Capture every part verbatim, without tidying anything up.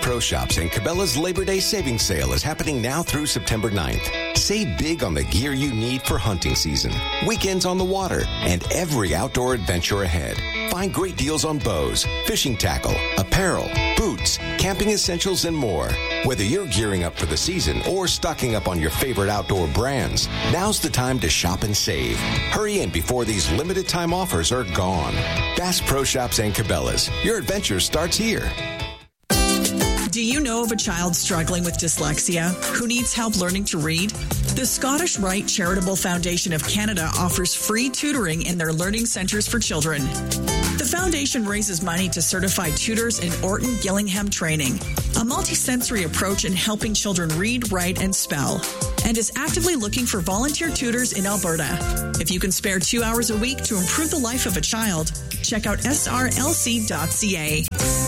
Pro Shops and Cabela's Labor Day Savings Sale is happening now through September ninth. Save big on the gear you need for hunting season, weekends on the water, and every outdoor adventure ahead. Find great deals on bows, fishing tackle, apparel, boots, camping essentials, and more. Whether you're gearing up for the season or stocking up on your favorite outdoor brands, now's the time to shop and save. Hurry in before these limited time offers are gone. Bass Pro Shops and Cabela's. Your adventure starts here. Do you know of a child struggling with dyslexia who needs help learning to read? The Scottish Rite Charitable Foundation of Canada offers free tutoring in their learning centres for children. The foundation raises money to certify tutors in Orton Gillingham training, a multisensory approach in helping children read, write, and spell, and is actively looking for volunteer tutors in Alberta. If you can spare two hours a week to improve the life of a child, check out S R L C dot C A.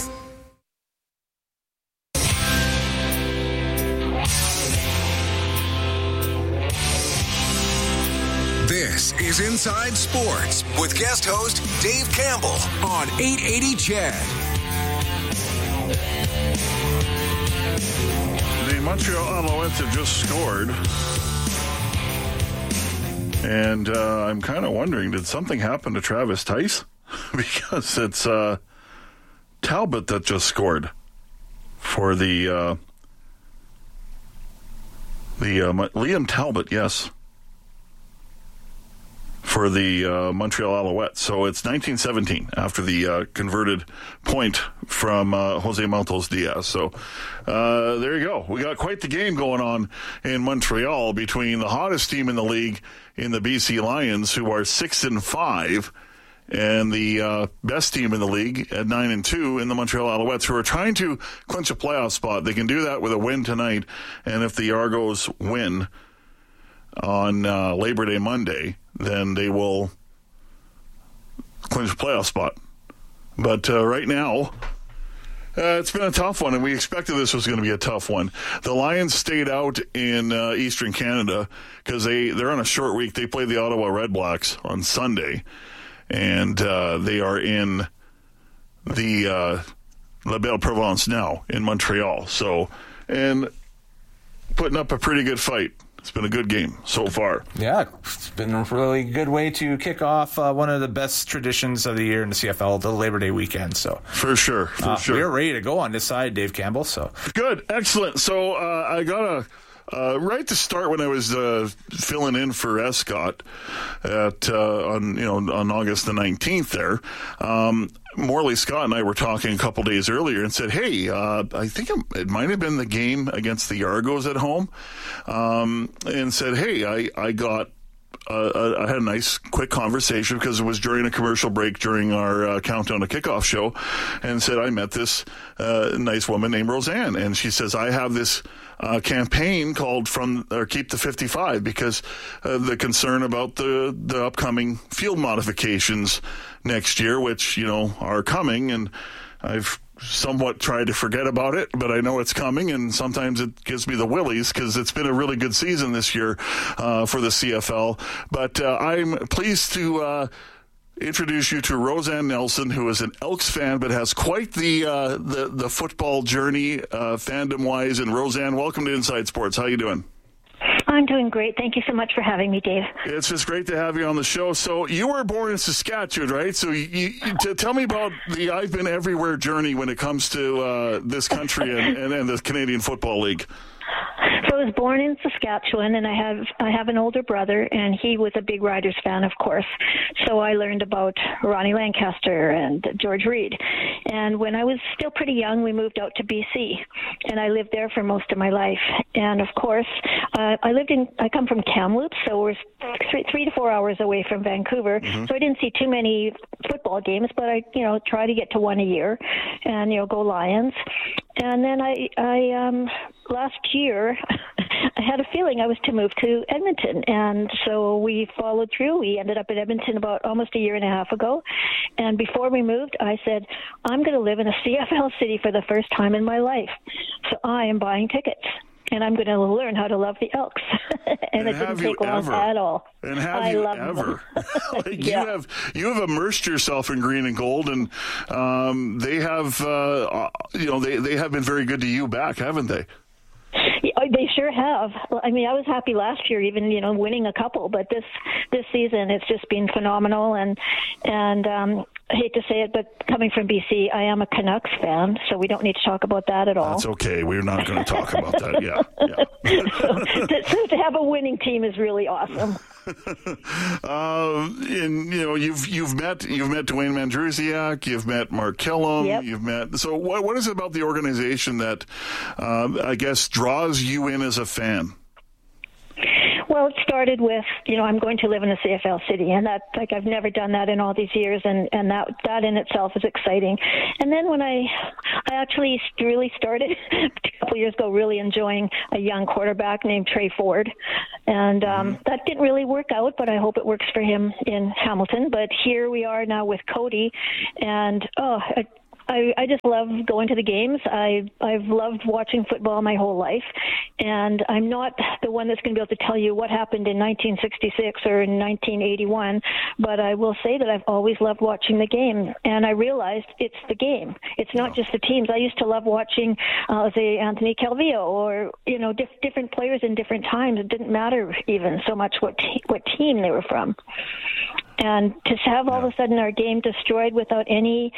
This is Inside Sports with guest host Dave Campbell on eight eighty C H E D. The Montreal Alouettes have just scored. And uh, I'm kind of wondering, did something happen to Travis Tice? Because it's uh, Talbot that just scored for the, uh, the uh, Liam Talbot, yes. For the uh, Montreal Alouettes. So it's nineteen seventeen after the uh, converted point from uh, Jose Matos Diaz. So uh, there you go. We got quite the game going on in Montreal between the hottest team in the league in the B C Lions, who are six and five, and the uh, best team in the league at nine and two in the Montreal Alouettes, who are trying to clinch a playoff spot. They can do that with a win tonight, and if the Argos win on uh, Labor Day Monday, then they will clinch a playoff spot. But uh, right now, uh, it's been a tough one, and we expected this was going to be a tough one. The Lions stayed out in uh, Eastern Canada because they, they're on a short week. They play the Ottawa Redblacks on Sunday, and uh, they are in the uh, La Belle Province now in Montreal. So, and putting up a pretty good fight. It's been a good game so far. Yeah, it's been a really good way to kick off uh, one of the best traditions of the year in the C F L, the Labor Day weekend. So For sure, for uh, sure. We're ready to go on this side, Dave Campbell. So Good, excellent. So uh, I got a... Uh, right to start, when I was uh, filling in for Escott at uh, on you know on August the nineteenth, there, um, Morley Scott and I were talking a couple days earlier and said, "Hey, uh, I think it, it might have been the game against the Argos at home," um, and said, "Hey, I I got." Uh, I had a nice, quick conversation because it was during a commercial break during our uh, Countdown to Kickoff show, and said I met this uh, nice woman named Roseanne, and she says, I have this uh, campaign called From or Keep the fifty-five because uh, the concern about the, the upcoming field modifications next year, which, you know, are coming, and I've somewhat tried to forget about it, but I know it's coming, and sometimes it gives me the willies because it's been a really good season this year uh, for the C F L. But uh, I'm pleased to uh, introduce you to Roseanne Nelson, who is an Elks fan but has quite the uh, the, the football journey uh, fandom-wise. And Roseanne, welcome to Inside Sports. How you doing? I'm doing great. Thank you so much for having me, Dave. It's just great to have you on the show. So you were born in Saskatchewan, right? So you, you, to tell me about the I've Been Everywhere journey when it comes to uh, this country and, and, and the Canadian Football League. So I was born in Saskatchewan, and I have I have an older brother, and he was a big Riders fan, of course. So I learned about Ronnie Lancaster and George Reed. And when I was still pretty young, we moved out to B C, and I lived there for most of my life. And of course, uh, I lived in I come from Kamloops, so we're three, three to four hours away from Vancouver. Mm-hmm. So I didn't see too many football games, but I you know try to get to one a year, and you know go Lions. And then I I um. last year, I had a feeling I was to move to Edmonton, and so we followed through. We ended up in Edmonton about almost a year and a half ago, and before we moved, I said, I'm going to live in a C F L city for the first time in my life, so I am buying tickets. and I'm going to learn how to love the Elks. and, and it didn't take long ever, at all. And have I you love ever? like yeah. You have you have immersed yourself in green and gold, and um, they have uh, you know they they have been very good to you back, haven't they? They sure have. I mean, I was happy last year, even you know, winning a couple. But this this season, it's just been phenomenal. And and um, I hate to say it, but coming from B C, I am a Canucks fan, so we don't need to talk about that at all. That's okay. We're not going to talk about that. Yeah. yeah. so, to, so to have a winning team is really awesome. uh, and you know, you've you've met you've met Dwayne Mandrusiak, you've met Mark Killam, yep. you've met. So what what is it about the organization that uh, I guess draws you in as a fan? Well, it started with, you know, I'm going to live in a C F L city, and that, like, I've never done that in all these years, and, and that that in itself is exciting. And then when I I actually really started a couple years ago really enjoying a young quarterback named Trey Ford, and um, mm-hmm. that didn't really work out, but I hope it works for him in Hamilton. But here we are now with Cody, and, oh, I, I, I just love going to the games. I, I've loved watching football my whole life, and I'm not the one that's going to be able to tell you what happened in nineteen sixty-six or in nineteen eighty-one, but I will say that I've always loved watching the game, and I realized it's the game. It's not just the teams. I used to love watching, uh, say, Anthony Calvillo or, you know, diff- different players in different times. It didn't matter even so much what te- what team they were from. And to have all of a sudden our game destroyed without any,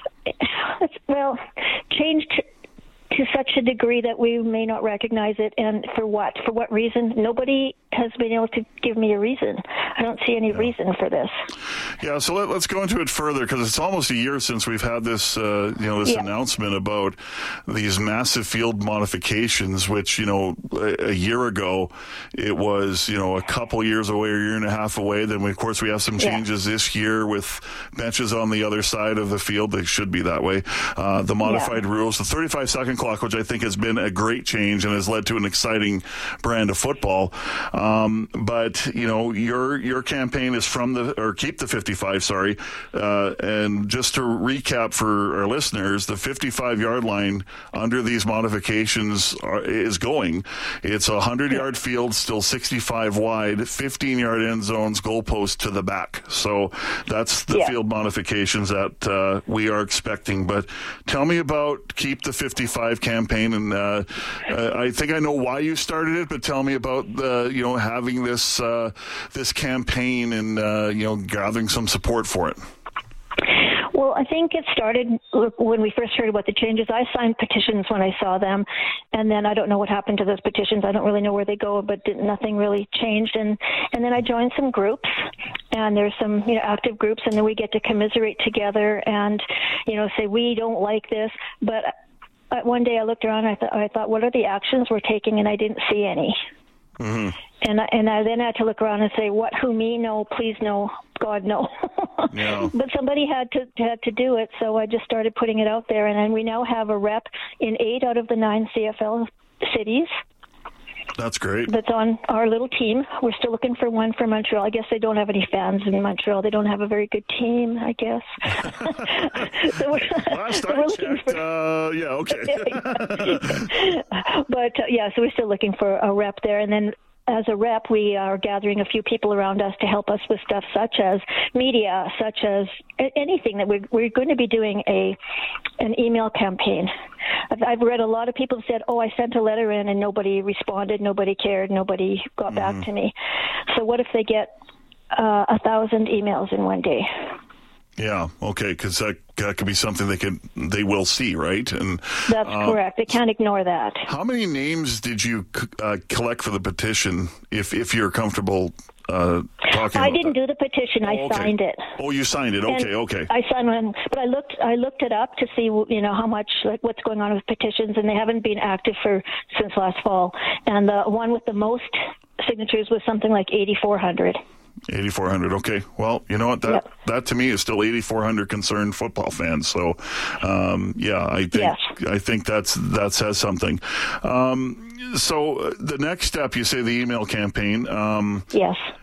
well, changed to such a degree that we may not recognize it, and for what? For what reason? Nobody has been able to give me a reason. I don't see any yeah. reason for this. Yeah, so let, let's go into it further, because it's almost a year since we've had this, uh, you know, this yeah. announcement about these massive field modifications, which, you know, a, a year ago it was, you know, a couple years away, or a year and a half away. Then, we, of course, we have some changes yeah. this year with benches on the other side of the field. They should be that way. Uh, the modified yeah. rules, the thirty-five second clock, which I think has been a great change and has led to an exciting brand of football. Um, but, you know, your your campaign is from the, or keep the fifty-five, sorry. Uh, and just to recap for our listeners, the fifty-five-yard line under these modifications are, is going. It's a hundred-yard field, still sixty-five wide, fifteen-yard end zones, goalpost to the back. So that's the yeah. field modifications that uh, we are expecting. But tell me about Keep the fifty-five campaign, and uh, uh, I think I know why you started it, but tell me about the, you know, having this uh, this campaign and uh, you know, gathering some support for it. Well, I think it started when we first heard about the changes. I signed petitions when I saw them, and then I don't know what happened to those petitions. I don't really know where they go, but did, nothing really changed. And and then I joined some groups, and there's some, you know, active groups, and then we get to commiserate together and, you know, say we don't like this, but. One day I looked around and I, th- I thought, what are the actions we're taking? And I didn't see any. Mm-hmm. And, I, and I then had to look around and say, what, who, me? No, please, no, God, no. no. But somebody had to had to do it, so I just started putting it out there. And then we now have a rep in eight out of the nine C F L cities. That's great. That's on our little team. We're still looking for one for Montreal. I guess they don't have any fans in Montreal. They don't have a very good team, I guess. so we're, Last so I checked, for, uh, yeah, okay. but, uh, yeah, so we're still looking for a rep there. And then as a rep, we are gathering a few people around us to help us with stuff such as media, such as anything that we're, we're going to be doing a an email campaign. I've, I've read a lot of people said, oh, I sent a letter in and nobody responded, nobody cared, nobody got mm-hmm. back to me. So what if they get uh, a thousand emails in one day? Yeah, okay, because that, that could be something they can they will see, right? And that's uh, correct. They can't ignore that. How many names did you uh, collect for the petition? If if you're comfortable uh, talking, I about didn't that? do the petition. I oh, okay. signed it. Oh, you signed it. Okay, and okay. I signed one, but I looked. I looked it up to see, you know, how much, like, what's going on with petitions, and they haven't been active for since last fall. And the one with the most signatures was something like eighty-four hundred. eighty-four hundred. Okay. Well, you know what? That yep. that to me is still eighty-four hundred concerned football fans. So, um, yeah, I think yes. I think that's that says something. Um, so the next step, you say the email campaign. Um, yes.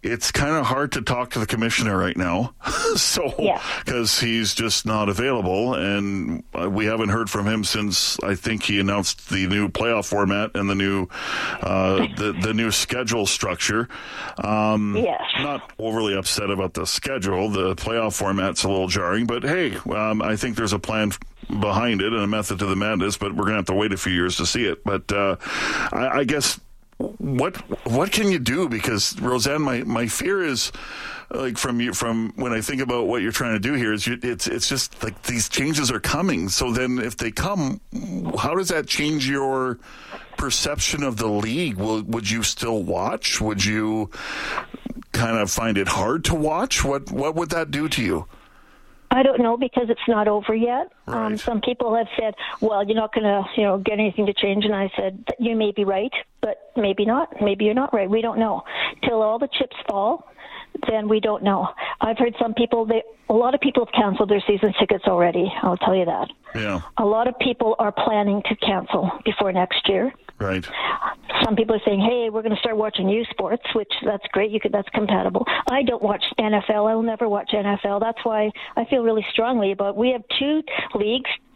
it's kind of hard to talk to the commissioner right now. so, because yeah. he's just not available, and we haven't heard from him since I think he announced the new playoff format and the new uh, the the new schedule structure. Um, yes. Not overly upset about the schedule. The playoff format's a little jarring, but hey, um, I think there's a plan behind it and a method to the madness, but we're going to have to wait a few years to see it. But uh, I, I guess what what can you do? Because, Roseanne, my, my fear is, like, from you, from when I think about what you're trying to do here, is you, it's it's just like these changes are coming. So then if they come, how does that change your perception of the league? Will, would you still watch? Would you kind of find it hard to watch? What what would that do to you? I don't know, because it's not over yet. Right. Um, some people have said, well, you're not going to, you know, get anything to change. And I said, you may be right, but maybe not. Maybe you're not right. We don't know. Till all the chips fall, then we don't know. I've heard some people, they, a lot of people have canceled their season tickets already. I'll tell you that. Yeah. A lot of people are planning to cancel before next year. Right. Some people are saying, hey, we're going to start watching U Sports, which that's great. You could, that's compatible. I don't watch N F L. I'll never watch N F L. That's why I feel really strongly about, we have two leagues,